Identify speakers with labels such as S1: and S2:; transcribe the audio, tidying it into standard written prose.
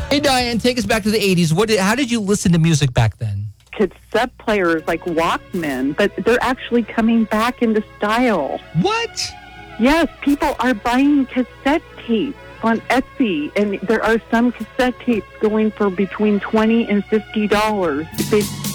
S1: Hey, Diane, take us back to the 80s. How did you listen to music back then?
S2: Cassette players like Walkman, but they're actually coming back into style.
S1: What?
S2: Yes, people are buying cassette tapes on Etsy, and there are some cassette tapes going for between $20 and $50.